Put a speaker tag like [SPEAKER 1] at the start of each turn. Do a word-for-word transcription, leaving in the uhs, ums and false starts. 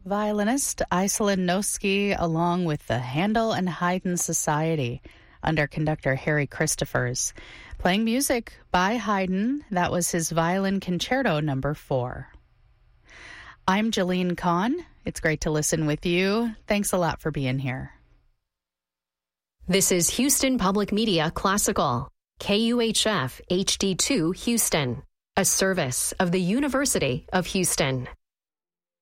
[SPEAKER 1] violinist Iselin Noski, along with the Handel and Haydn Society under conductor Harry Christophers, playing music by Haydn. That was his Violin Concerto number four. I'm Jolene Kahn. It's great to listen with you. Thanks a lot for being here.
[SPEAKER 2] This is Houston Public Media Classical, K U H F H D two Houston, a service of the University of Houston.